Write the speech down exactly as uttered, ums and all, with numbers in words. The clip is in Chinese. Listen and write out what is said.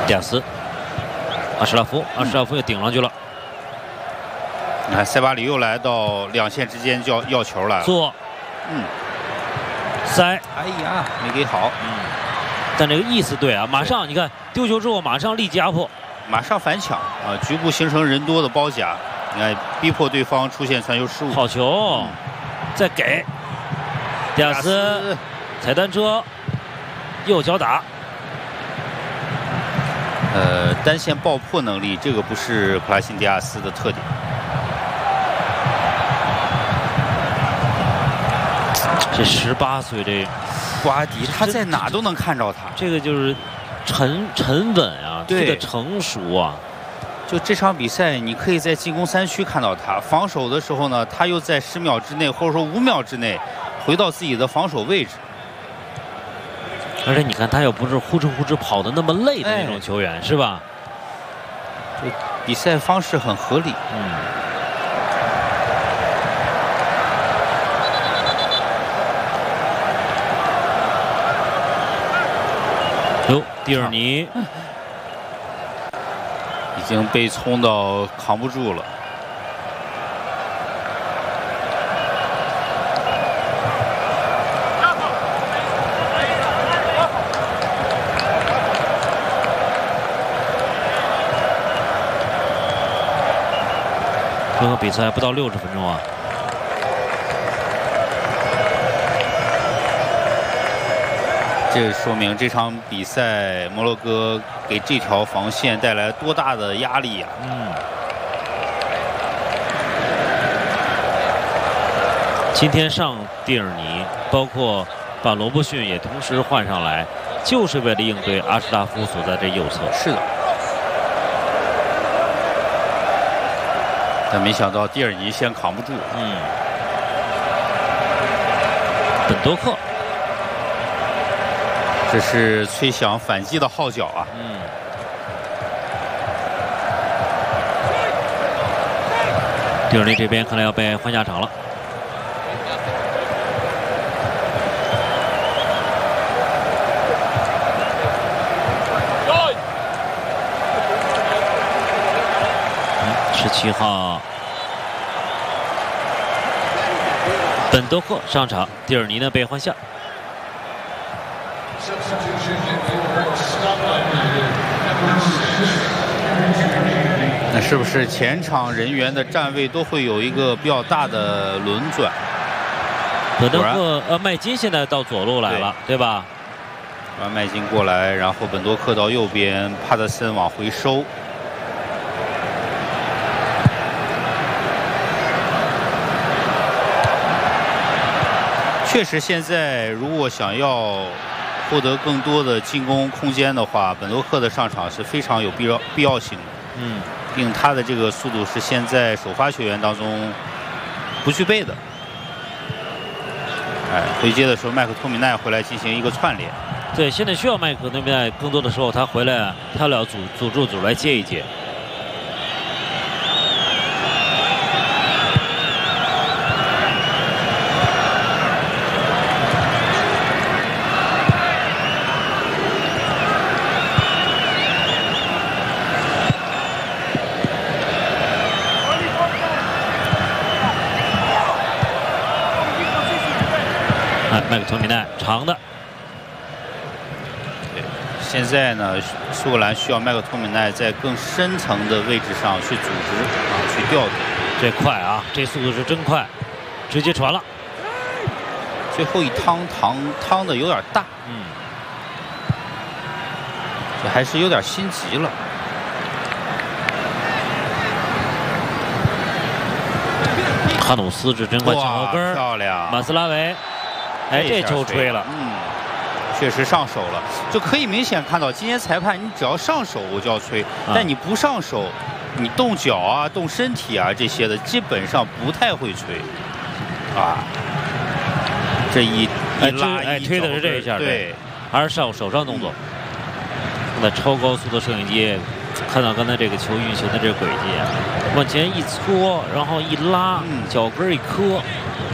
迪亚斯，阿什拉夫，阿什拉夫又顶上去了。 你看塞巴里又来到两线之间要要球来了。 做， 嗯， 塞， 哎呀，没给好。 嗯，但这个意思对啊，马上你看丢球之后马上立即压迫， 马上反抢啊，局部形成人多的包夹，你看逼迫对方出现传球失误。 好球，嗯、再给迪亚斯踩单车，右脚打。 呃，单线爆破能力，这个不是普拉辛迪亚斯的特点。 这十八岁这瓜迪，他在哪都能看着他。 这个就是沉沉稳啊，踢得成熟啊。 就这场比赛，你可以在进攻三区看到他，防守的时候呢，他又在十秒之内或者说五秒之内回到自己的防守位置。 而且你看，他又不是呼哧呼哧跑得那么累的那种球员，哎、是吧？ 这比赛方式很合理。 嗯。哟，蒂尔尼已经被冲到扛不住了。 这个比赛还不到六十分钟啊。 这说明这场比赛摩洛哥给这条防线带来多大的压力呀、啊！ 嗯。今天上蒂尔尼，包括把罗伯逊也同时换上来，就是为了应对阿什拉夫所在这右侧。 是的。但没想到蒂尔尼先扛不住。 嗯。本多克。 这是吹响反击的号角啊！ 嗯，蒂尔尼这边看来要被换下场了。十七号，本多克上场，蒂尔尼呢被换下。 那是不是前场人员的站位都会有一个比较大的轮转？ 本多克呃麦金现在到左路来了， 对, 对吧？ 完麦金过来，然后本多克到右边，帕特森往回收。确实，现在如果想要获得更多的进攻空间的话，本多克的上场是非常有必要必要性的。 嗯， 并他的这个速度是现在首发球员当中不具备的。哎，回接的时候，麦克托米奈回来进行一个串联。 对，现在需要麦克托米奈，更多的时候他回来，他要组组住组来接一接。麦克托米奈长的， 对，现在呢，苏格兰需要麦克托米奈在更深层的位置上去组织啊，去调度。 这快啊，这速度是真快，直接传了。 最后一趟趟趟的有点大， 嗯， 这还是有点心急了。 哈努斯是真快，脚后跟漂亮， 马斯拉维。哎，这球吹了， 嗯，确实上手了，就可以明显看到，今天裁判你只要上手我就要吹，啊、但你不上手，你动脚啊、动身体啊这些的，基本上不太会吹，啊，这一一拉哎，推的是这一下， 对， 还是上手上动作。那超高速的摄影机看到刚才这个球运行的这个轨迹，往前一搓，然后一拉， 嗯、 脚跟一磕。